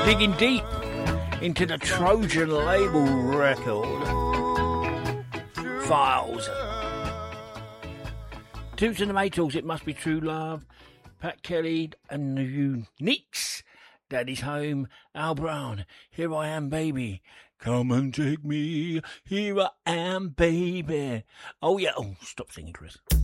Digging deep into the Trojan label record files. Toots and the Maytals, It Must Be True Love. Pat Kelly and the Uniques, Daddy's Home. Al Brown, Here I Am Baby. Come and take me, here I am baby. Oh yeah, oh stop singing, Chris.